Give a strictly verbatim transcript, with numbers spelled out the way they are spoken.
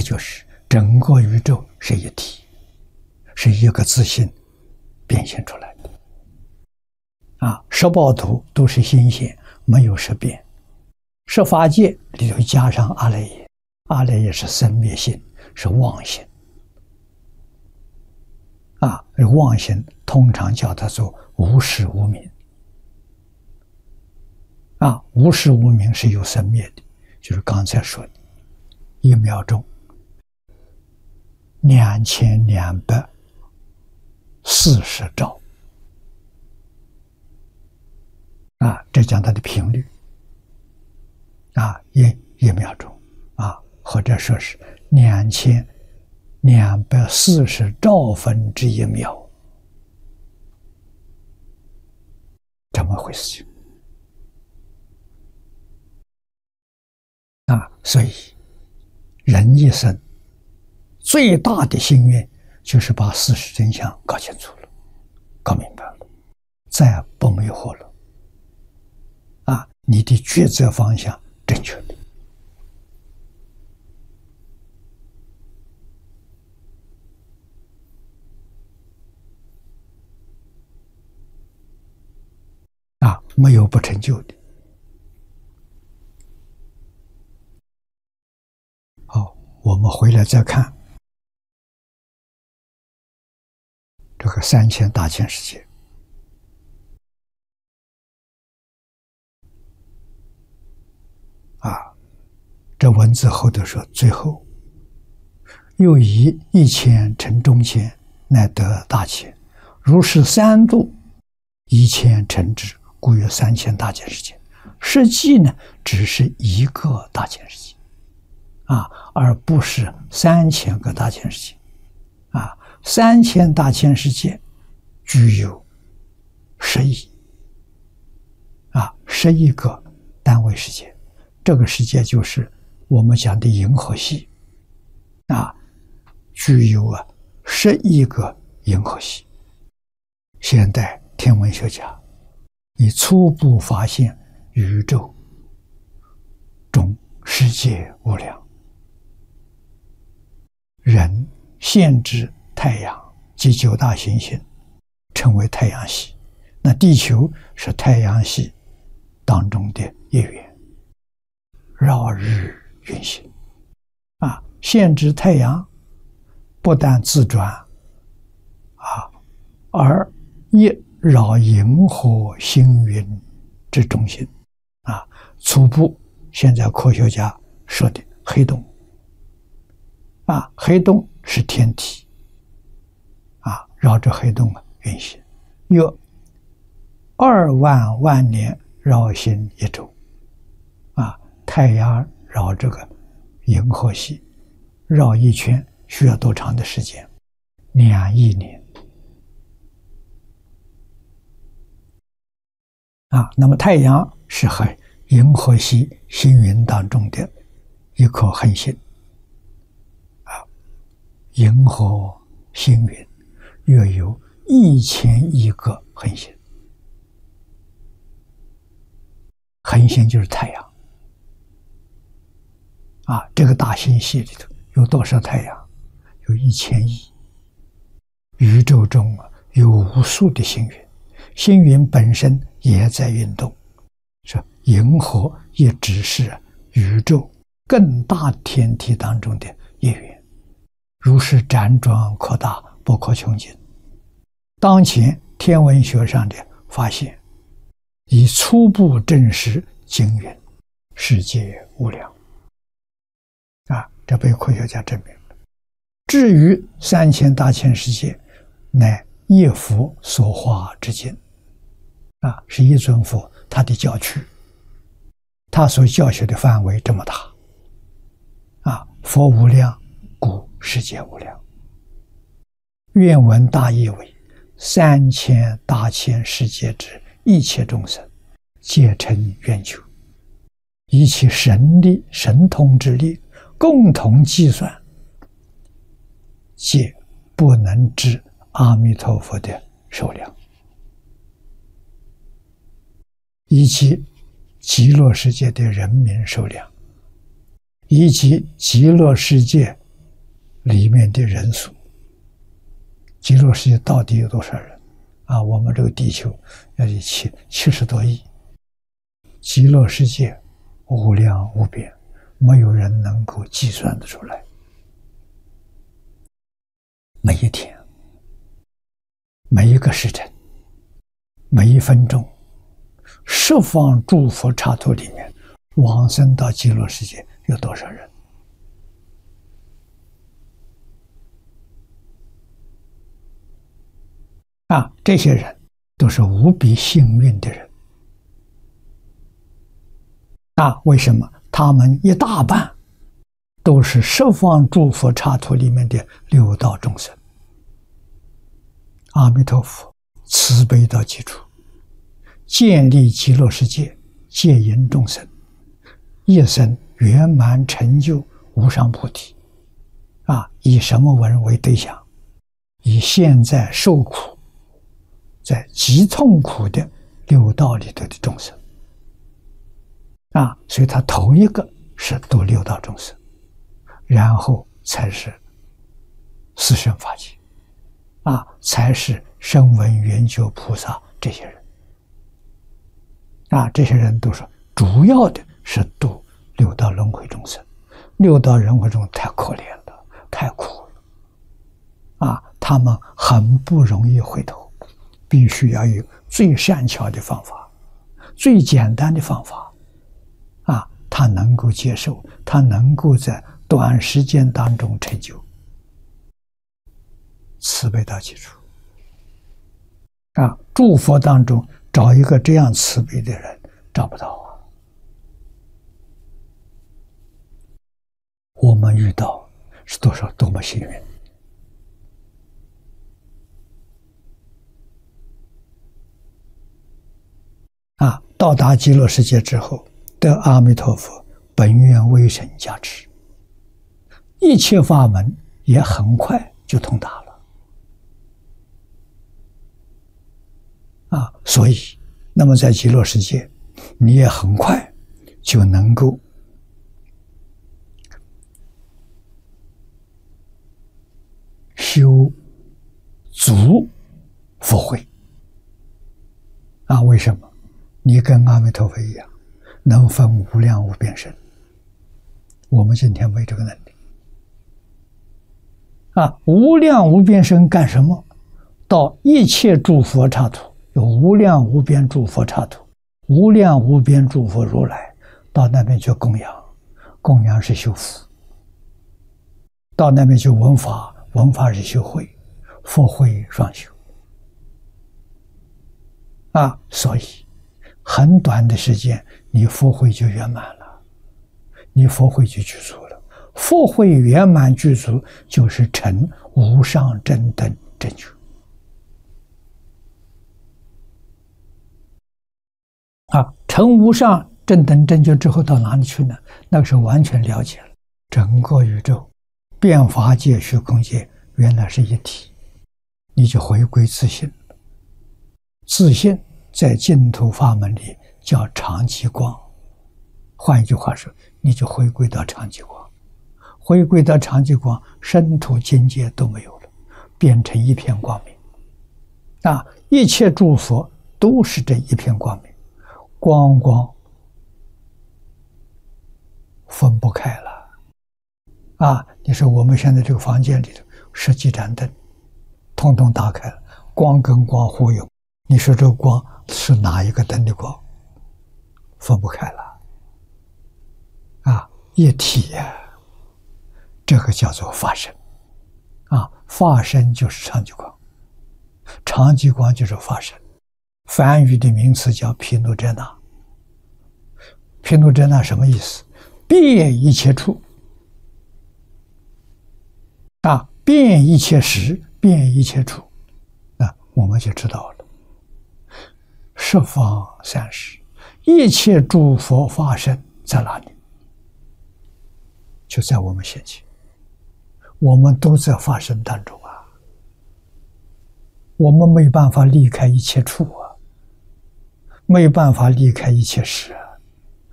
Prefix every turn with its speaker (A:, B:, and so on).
A: 就是整个宇宙是一体，是一个自性变现出来的。啊，十报图都是心现，没有十变。十法界里头加上阿赖耶，阿赖耶是生灭性，是妄心。啊，妄心通常叫它做无始无明。啊，无始无明是有生灭的，就是刚才说的，一秒钟两千两百四十兆。啊，这讲它的频率。啊，一一秒钟，啊，或者说是两千两百四十兆分之一秒，这么回事情。啊，所以人一生最大的心愿就是把事实真相搞清楚了，搞明白了，再不迷惑了。啊，你的抉择方向正确的。啊，没有不成就的。好，我们回来再看这个三千大千世界。啊，这文字后头说，最后又以一千乘中千，乃得大千。如是三度，一千乘之，故有三千大千世界。实际呢，只是一个大千世界，啊，而不是三千个大千世界。啊，三千大千世界具有十亿，啊，十亿个单位世界。这个世界就是我们讲的银河系，啊，具有啊十亿个银河系。现代天文学家已初步发现宇宙中世界无量，人限制太阳及九大行星，称为太阳系。那地球是太阳系当中的一员。绕日运行，啊，限制太阳不但自转，啊，而亦绕银河星云之中心，啊，初步现在科学家说的黑洞，啊，黑洞是天体，啊，绕着黑洞啊运行，有二万万年绕行一周，啊。太阳绕这个银河系绕一圈需要多长的时间？两亿年。啊，那么太阳是和银河系星云当中的一颗恒星。啊，银河星云约有一千亿个恒星。恒星就是太阳。啊，这个大星系里头有多少太阳？有一千亿。宇宙中啊有无数的星云，星云本身也在运动。说银河也只是宇宙更大天体当中的一员，如是辗转扩大，不可穷尽。当前天文学上的发现，已初步证实经云世界无量。啊，这被科学家证明了。至于三千大千世界，乃一佛所化之境，啊，是一尊佛他的教区，他所教学的范围这么大，啊，佛无量，故世界无量。愿闻大意为：三千大千世界之一切众生，皆成愿求，以其神力、神通之力，共同计算，皆不能知阿弥陀佛的数量，以及极乐世界的人民数量，以及极乐世界里面的人数，极乐世界到底有多少人？啊，我们这个地球要有七七十多亿，极乐世界无量无边，没有人能够计算得出来。每一天，每一个时辰，每一分钟，十方诸佛刹土里面，往生到极乐世界有多少人？啊，这些人都是无比幸运的人。啊，为什么？他们一大半都是十方诸佛刹土里面的六道众生。阿弥陀佛慈悲到极处，建立极乐世界，戒引众生，一生圆满成就无上菩提。啊，以什么人为对象？以现在受苦，在极痛苦的六道里头的众生。啊，所以他头一个是度六道众生，然后才是四圣法界，啊，才是声闻缘觉菩萨这些人。啊，这些人都是主要的是度六道轮回众生，六道轮回众生太可怜了，太苦了。啊，他们很不容易回头，必须要有最善巧的方法，最简单的方法。啊，他能够接受，他能够在短时间当中成就，慈悲到极处。啊，诸佛当中找一个这样慈悲的人找不到啊。我们遇到是多少多么幸运！啊，到达极乐世界之后，得阿弥陀佛本愿威神加持，一切法门也很快就通达了。啊，所以，那么在极乐世界，你也很快就能够修足佛慧。啊，为什么？你跟阿弥陀佛一样，能分无量无边身。我们今天没这个能力。啊，无量无边身干什么？到一切诸佛刹土，有无量无边诸佛刹土，无量无边诸佛如来，到那边去供养，供养是修福；到那边去闻法，闻法是修慧，佛慧双修。啊，所以很短的时间，你佛慧就圆满了，你佛慧就具足了。佛慧圆满具足，就是成无上正等正觉。啊，成无上正等正觉之后到哪里去呢？那个时候完全了解了整个宇宙，变法界、虚空界原来是一体，你就回归自性。自性在净土法门里叫常寂光，换一句话说，你就回归到常寂光，回归到常寂光，身土境界都没有了，变成一片光明。啊，一切诸佛都是这一片光明，光光分不开了。啊，你说我们现在这个房间里头十几盏灯，通通打开了，光跟光互用，你说这个光是哪一个灯的光？分不开了。啊，一体呀、啊，这个叫做法身。啊，法身就是常寂光，常寂光就是法身。梵语的名词叫毗卢遮那。毗卢遮那什么意思？遍一切处。啊，遍一切时，遍一切处。那我们就知道了。十方三世，一切诸佛法身在哪里？就在我们现前，我们都在法身当中啊。我们没办法离开一切处啊，没办法离开一切时啊。